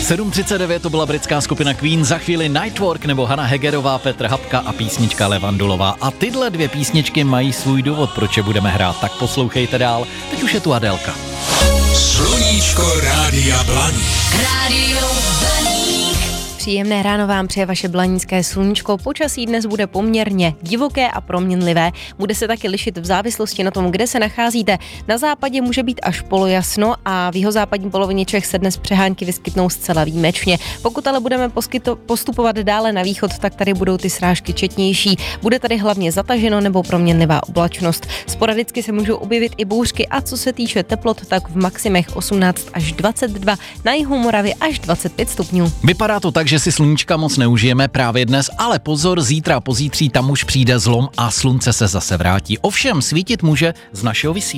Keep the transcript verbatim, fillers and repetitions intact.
sedm třicet devět to byla britská skupina Queen, za chvíli Nightwork nebo Hana Hegerová, Petr Habka a písnička Levandulová. A tyhle dvě písničky mají svůj důvod, proč je budeme hrát, tak poslouchejte dál. Teď už je tu Adélka. Sluníčko Rádia Blaník. Rádio Blaník. Příjemné ráno vám přeje vaše blanícké sluníčko. Počasí dnes bude poměrně divoké a proměnlivé. Bude se taky lišit v závislosti na tom, kde se nacházíte. Na západě může být až polojasno a v jihozápadní polovině Čech se dnes přehánky vyskytnou zcela výjimečně. Pokud ale budeme poskyto- postupovat dále na východ, tak tady budou ty srážky četnější. Bude tady hlavně zataženo nebo proměnlivá oblačnost. Sporadicky se můžou objevit i bouřky a co se týče teplot, tak v maximech osmnáct až dvacet dva, na jihu Moravy až dvacet pět stupňů. Vypadá to tak, že si sluníčka moc neužijeme právě dnes, ale pozor, zítra a pozítří tam už přijde zlom a slunce se zase vrátí. Ovšem svítit může z našeho vysílání.